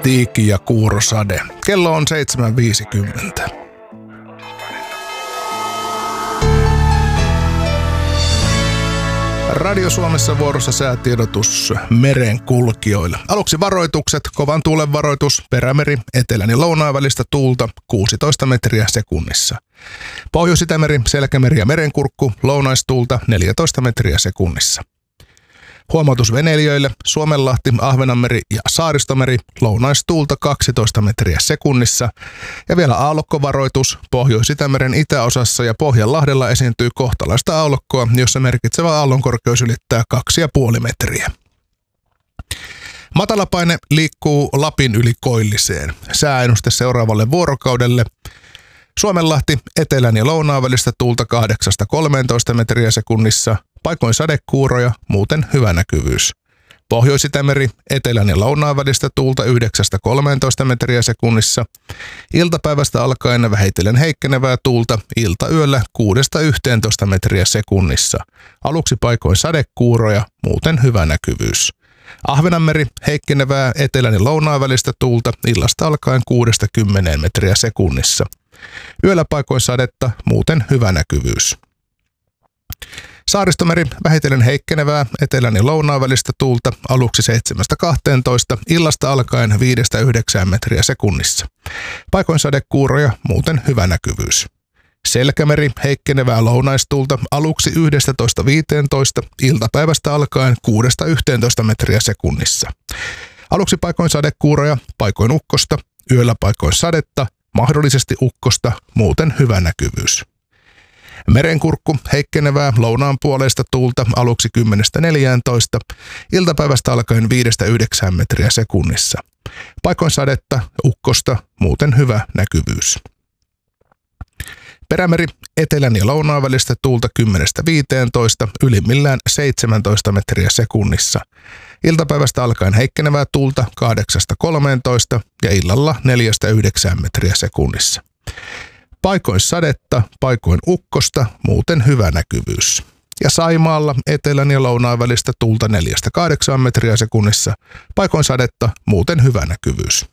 tiikki ja kuurosade. Kello on 7.50. Radio Suomessa vuorossa säätiedotus merenkulkijoille. Aluksi varoitukset, kovan tuulen varoitus, Perämeri, etelän ja lounaan välistä tuulta 16 metriä sekunnissa. Pohjois-Itämeri, Selkämeri ja Merenkurkku, lounaistuulta 14 metriä sekunnissa. Huomautus veneilijöille, Suomenlahti, Ahvenanmeri ja Saaristomeri, lounaistuulta 12 metriä sekunnissa. Ja vielä aallokkovaroitus, Pohjois-Itämeren itäosassa ja Pohjanlahdella esiintyy kohtalaista aallokkoa, jossa merkitsevä aallonkorkeus ylittää 2,5 metriä. Matalapaine liikkuu Lapin yli Koilliseen. Sääennuste seuraavalle vuorokaudelle. Suomenlahti, etelän ja lounaan välistä tuulta 8-13 metriä sekunnissa. Paikoin sadekuuroja, muuten hyvä näkyvyys. Pohjois-Itämeri, etelän ja lounaan välistä tuulta 9-13 metriä sekunnissa. Iltapäivästä alkaen vähitellen heikkenevää tuulta, iltayöllä 6-11 metriä sekunnissa. Aluksi paikoin sadekuuroja, muuten hyvä näkyvyys. Ahvenanmeri, heikkenevää etelän ja lounaan välistä tuulta, illasta alkaen 6-10 metriä sekunnissa. Yöllä paikoin sadetta, muuten hyvä näkyvyys. Saaristomeri, vähitellen heikkenevää etelän ja lounaan välistä tuulta, aluksi 7-12, illasta alkaen 5-9 metriä sekunnissa. Paikoin sadekuuroja, muuten hyvä näkyvyys. Selkämeri, heikkenevää lounaistuulta, aluksi 11-15, iltapäivästä alkaen 6-11 metriä sekunnissa. Aluksi paikoin sadekuuroja, paikoin ukkosta, yöllä paikoin sadetta, mahdollisesti ukkosta, muuten hyvä näkyvyys. Merenkurkku, heikkenevää lounaan puoleista tuulta, aluksi 10-14, iltapäivästä alkaen 5-9 metriä sekunnissa. Paikoin sadetta, ukkosta, muuten hyvä näkyvyys. Perämeri, etelän ja lounaan välistä tuulta 10-15, ylimmillään 17 metriä sekunnissa. Iltapäivästä alkaen heikkenevää tuulta 8-13 ja illalla 4-9 metriä sekunnissa. Paikoin sadetta, paikoin ukkosta, muuten hyvä näkyvyys. Ja Saimaalla etelän ja lounaan välistä tuulta 4-8 metriä sekunnissa, paikoin sadetta, muuten hyvä näkyvyys.